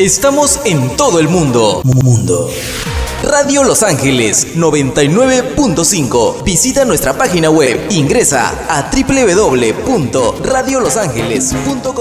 Estamos en todo el mundo. Radio Los Ángeles 99.5. Visita nuestra página web. Ingresa a www.radiolosangeles.com.